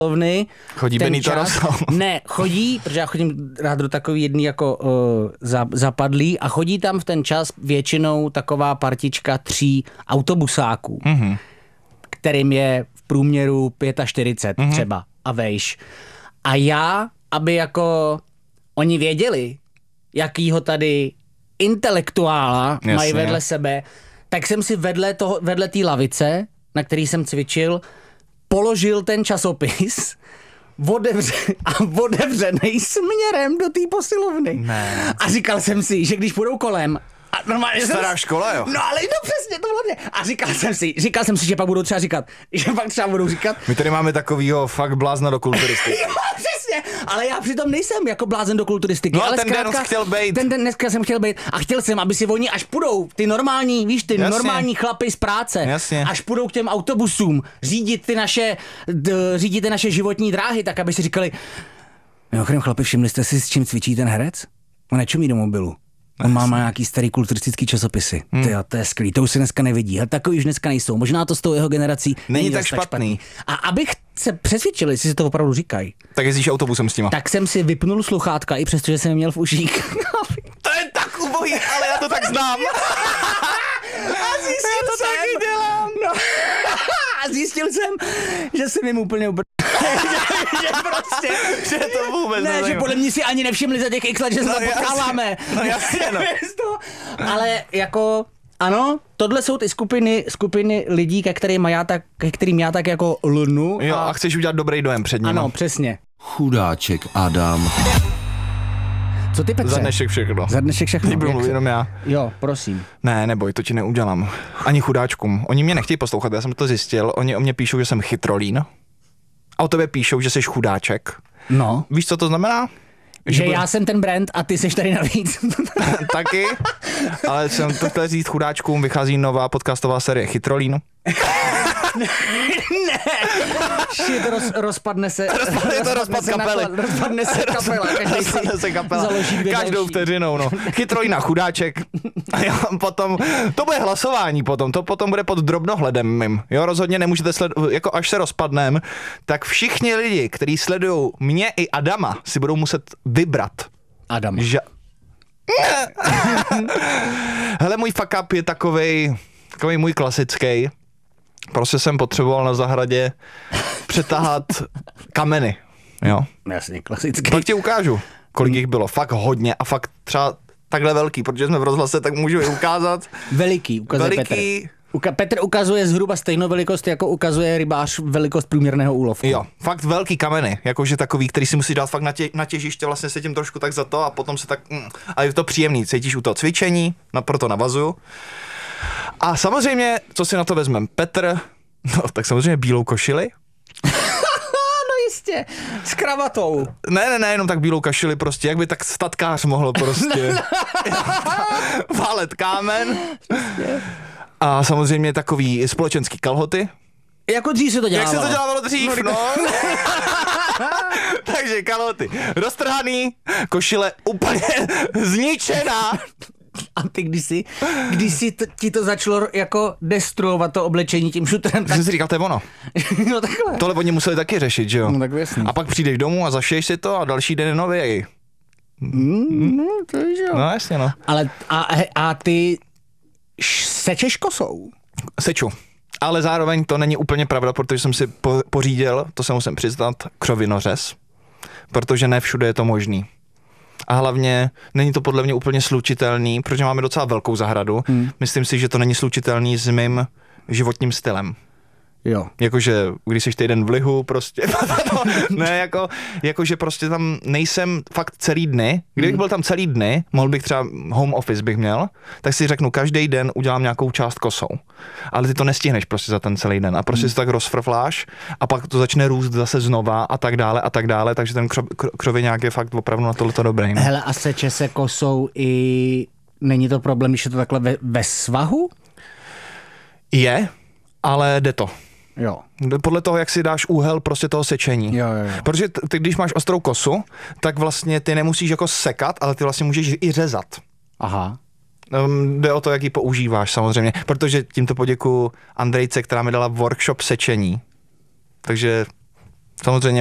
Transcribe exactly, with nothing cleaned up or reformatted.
posilovny. Chodí Benito Rosso. Ne, chodí, protože já chodím rád do takový jedný jako uh, za, zapadlý a chodí tam v ten čas většinou taková partička tří autobusáků, mm-hmm. kterým je v průměru čtyřicet pět mm-hmm. třeba a vejš. A já, aby jako oni věděli, jakýho tady intelektuála Jasně. mají vedle sebe, tak jsem si vedle toho, vedle té lavice, na který jsem cvičil, položil ten časopis otevře, a otevřenej směrem do té posilovny. Ne. A říkal jsem si, že když půjdou kolem a normálně Stará jsem, škola, jo? No ale no přesně, to hlavně. A říkal jsem si, říkal jsem si, že pak budou třeba říkat, že pak třeba budou říkat. My tady máme takovýho fakt blázna do kulturistiky. Jo, přesně, ale já přitom nejsem jako blázen do kulturistiky. No ale ten zkrátka, den chtěl bejt. Ten den dneska jsem chtěl bejt a chtěl jsem, aby si oni, až půjdou, ty normální, víš, ty Jasně. normální chlapy z práce, Jasně. až půjdou k těm autobusům řídit ty naše, d, řídit ty naše životní dráhy, tak aby si říkali, mimochodem chlapi, všimli jste si, s čím cvičí ten herec? On nečumí do mobilu. On má, má nějaký starý kulturistický časopisy. Hmm. Tyjo, to je skvělý, to už se dneska nevidí. Ale takový už dneska nejsou. Možná to s tou jeho generací není, není tak špatný. špatný. A abych se přesvědčil, jestli si to opravdu říkají. Tak jezdíš autobusem s těma. Tak jsem si vypnul sluchátka, i přesto, že jsem měl v uších. To je tak ubohý, ale já to tak znám. A zjistil to jsem, taky dělám. No. A zjistil jsem, že jsem jim úplně ubr... že, že prostě... Že to vůbec Ne, nezajímá. že podle mě si ani nevšimli za těch x let, že se No, to potkáváme. No jasně, no. Ale jako... Ano, tohle jsou ty skupiny, skupiny lidí, ke kterým já tak, ke kterým já tak jako lnu. Jo, a, a chceš udělat dobrý dojem před ním. Ano, přesně. Chudáček Adam. Co ty, Petře? Za dnešek všechno. Za dnešek všechno. Teď budu mluvit jenom já. Jo, prosím. Ne, neboj, to ti neudělám. Ani chudáčkům. Oni mě nechtějí poslouchat, já jsem to zjistil. Oni o mě píšou, že jsem chytrolín. A o tobě píšou, že jsi chudáček. No. Víš, co to znamená? Že, že já jsem ten brand a ty seš tady navíc. Taky, ale jsem to chtěl říct chudáčkům, vychází nová podcastová série Chytrolín. ne, Shit, roz, rozpadne se. Rozpadne to rozpad kapely. Nakla, rozpadne se kapela. Rozpadne se kapela. Každou další. vteřinou, no. Chytrolína, chudáček. A já potom, to bude hlasování potom, to potom bude pod drobnohledem mým. Jo, rozhodně nemůžete sledovat, jako až se rozpadnem, tak všichni lidi, kteří sledují mě i Adama, si budou muset vybrat. Adam. Že... Hele, můj fuck up je takovej, takovej můj klasický. Prostě jsem potřeboval na zahradě přetahat kameny, jo. Jasně, klasický. Pak ti ukážu, kolik jich bylo. Fakt hodně a fakt třeba takhle velký, protože jsme v rozhlase, tak můžu je ukázat. Veliký, ukazuje Veliký. Petr. Uka- Petr ukazuje zhruba stejnou velikost, jako ukazuje rybář velikost průměrného úlovku. Jo, fakt velký kameny, jakože takový, který si musí dát fakt na, tě, na těžiště, vlastně se tím trošku tak za to a potom se tak, mm, a je to příjemný, cítíš u toho cvičení, na, proto navazuju. A samozřejmě, co si na to vezmem, Petr, no tak samozřejmě bílou košili. No jistě, s kravatou. Ne, ne, ne, jenom tak bílou kašili prostě, jak by tak statkář mohl prostě válet kámen. A samozřejmě takový společenský kalhoty. Jako dřív se to dělávalo. Jak se to dělávalo dřív, no. Takže kalhoty roztrhaný, košile úplně zničená. A ty když si, když si t- ti to začalo jako destruovat to oblečení tím šutrem, Tak tak... jsem si říkal, to je ono. No takhle. Tohle oni museli taky řešit, že jo? No tak jasný. A pak přijdeš domů a zašiješ si to a další den je nový. Mm, no, to je, že jo. No jasně, no. Ale a, a ty š- sečeš kosou? Seču. Ale zároveň to není úplně pravda, protože jsem si po- pořídil, to se musím přiznat, křovinořez. Protože ne všude je to možný. A hlavně není to podle mě úplně slučitelný, protože máme docela velkou zahradu. Hmm. Myslím si, že to není slučitelný s mým životním stylem. Jo. Jakože, když jsi týden v lihu, prostě, ne, jako, jakože prostě tam nejsem fakt celý dny, kdybych byl tam celý dny, mohl bych třeba home office bych měl, tak si řeknu, každý den udělám nějakou část kosou. Ale ty to nestihneš prostě za ten celý den a prostě hmm. si tak rozfrfláš a pak to začne růst zase znova a tak dále a tak dále, takže ten kro, kro, kroviňák je fakt opravdu na tohleto dobrý. No. Hele, a seče se kosou i... Není to problém, když je to takhle ve, ve svahu? Je, ale jde to. Jo. Podle toho, jak si dáš úhel prostě toho sečení. Jo, jo, jo. Protože ty, když máš ostrou kosu, tak vlastně ty nemusíš jako sekat, ale ty vlastně můžeš i řezat. Aha. Um, jde o to, jak ji používáš samozřejmě, protože tímto poděkuju Andrejce, která mi dala workshop sečení. Takže Samozřejmě